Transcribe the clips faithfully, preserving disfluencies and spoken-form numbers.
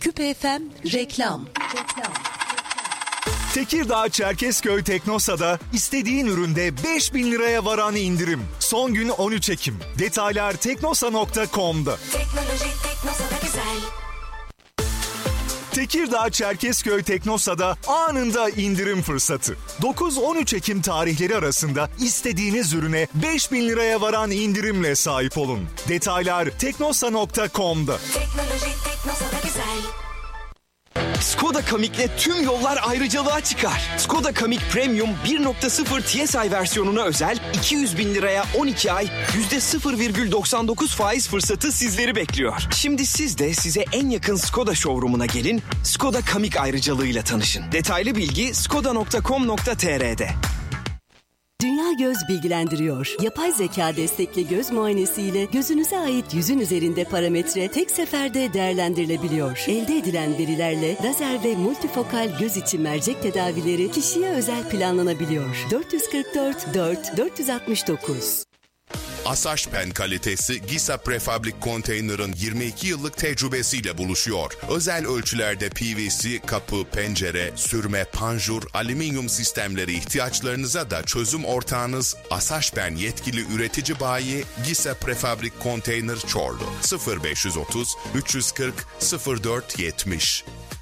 Küpe F M reklam. Tekirdağ Çerkezköy Teknosa'da istediğin üründe beş bin liraya varan indirim. Son gün on üç Ekim. Detaylar teknosa nokta com'da. Teknoloji Teknosa'da güzel. Tekirdağ Çerkezköy Teknosa'da anında indirim fırsatı. dokuz on üç Ekim tarihleri arasında istediğiniz ürüne beş bin liraya varan indirimle sahip olun. Detaylar teknosa nokta com'da. Teknoloji Teknosa'da güzel. Skoda Kamik'le tüm yollar ayrıcalığa çıkar. Skoda Kamik Premium bir nokta sıfır T S I versiyonuna özel iki yüz bin liraya on iki ay yüzde sıfır virgül doksan dokuz faiz fırsatı sizleri bekliyor. Şimdi siz de size en yakın Skoda showroom'una gelin, Skoda Kamik ayrıcalığıyla tanışın. Detaylı bilgi skoda nokta com nokta tr'de. Dünya Göz bilgilendiriyor. Yapay zeka destekli göz muayenesiyle gözünüze ait yüzün üzerinde parametre tek seferde değerlendirilebiliyor. Elde edilen verilerle lazer ve multifokal göz içi mercek tedavileri kişiye özel planlanabiliyor. dört yüz kırk dört dört dört yüz altmış dokuz. Asaşpen kalitesi Gisa Prefabrik Container'ın yirmi iki yıllık tecrübesiyle buluşuyor. Özel ölçülerde P V C, kapı, pencere, sürme, panjur, alüminyum sistemleri ihtiyaçlarınıza da çözüm ortağınız Asaşpen yetkili üretici bayi Gisa Prefabrik Container Çorlu. sıfır beş otuz üç kırk sıfır dört yetmiş.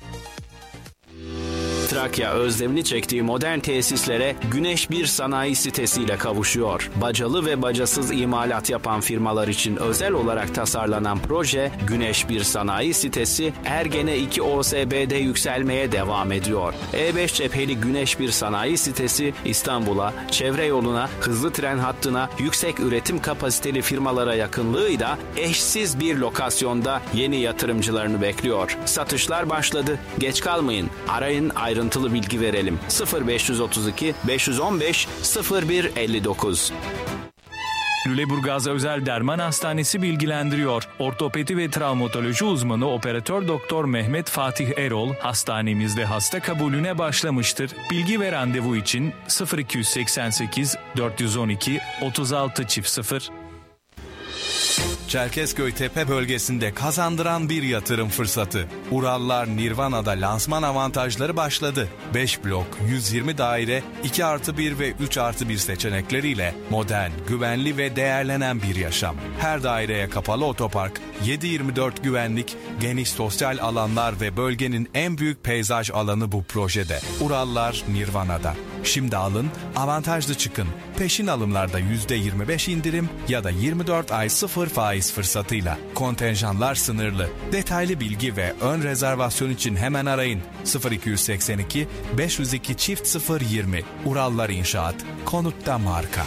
Trakya özlemini çektiği modern tesislere Güneş bir sanayi sitesiyle kavuşuyor. Bacalı ve bacasız imalat yapan firmalar için özel olarak tasarlanan proje Güneş bir sanayi sitesi Ergene iki O S B'de yükselmeye devam ediyor. E beş cepheli Güneş bir sanayi sitesi İstanbul'a, çevre yoluna, hızlı tren hattına, yüksek üretim kapasiteli firmalara yakınlığıyla eşsiz bir lokasyonda yeni yatırımcılarını bekliyor. Satışlar başladı. Geç kalmayın. Arayın, ayrıntılı bilgi verelim. sıfır beş otuz iki beş on beş sıfır bir elli dokuz. Lüleburgaz Özel Derman Hastanesi bilgilendiriyor. Ortopedi ve travmatoloji uzmanı operatör doktor Mehmet Fatih Erol hastanemizde hasta kabulüne başlamıştır. Bilgi ve randevu için sıfır iki seksen sekiz dört yüz on iki otuz altı sıfır. Çerkezköy Tepe bölgesinde kazandıran bir yatırım fırsatı. Urallar Nirvana'da lansman avantajları başladı. beş blok, yüz yirmi daire, iki artı bir ve üç artı bir seçenekleriyle modern, güvenli ve değerlenen bir yaşam. Her daireye kapalı otopark, yedi yirmi dört güvenlik, geniş sosyal alanlar ve bölgenin en büyük peyzaj alanı bu projede. Urallar Nirvana'da. Şimdi alın, avantajlı çıkın. Peşin alımlarda yüzde yirmi beş indirim ya da yirmi dört ay sıfır faiz fırsatıyla. Kontenjanlar sınırlı. Detaylı bilgi ve ön rezervasyon için hemen arayın. sıfır iki seksen iki beş yüz iki çift sıfır yirmi. Urallar İnşaat. Konutta marka.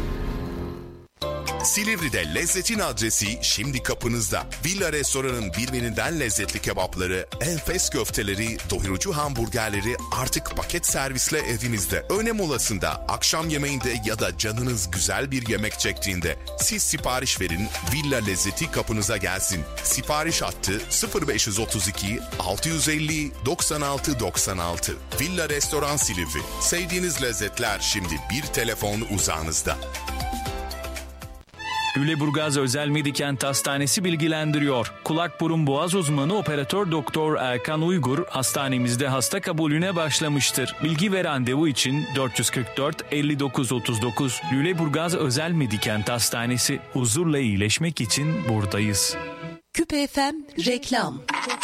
Silivri'de lezzetin adresi şimdi kapınızda. Villa Restoran'ın birbirinden lezzetli kebapları, enfes köfteleri, doyurucu hamburgerleri artık paket servisle evinizde. Öğle molasında, akşam yemeğinde ya da canınız güzel bir yemek çektiğinde siz sipariş verin, Villa lezzeti kapınıza gelsin. Sipariş hattı sıfır beş otuz iki altı yüz elli doksan altı doksan altı. Villa Restoran Silivri. Sevdiğiniz lezzetler şimdi bir telefon uzağınızda. Lüleburgaz Özel Medikent Hastanesi bilgilendiriyor. Kulak burun boğaz uzmanı operatör doktor Erkan Uygur hastanemizde hasta kabulüne başlamıştır. Bilgi ve randevu için dört yüz kırk dört elli dokuz otuz dokuz. Lüleburgaz Özel Medikent Hastanesi, huzurla iyileşmek için buradayız. Küpe F M reklam.